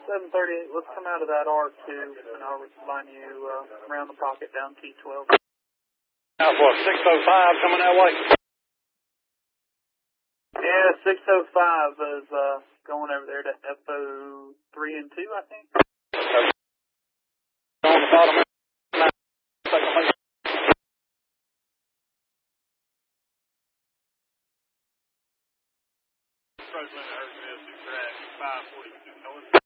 738, let's come out of that R2, and I'll line you around the pocket down T12. Now for 605 coming that way. Yeah, 605 is going over there to FO 3 and 2, I think. On the bottom. President Earth is track 542 north.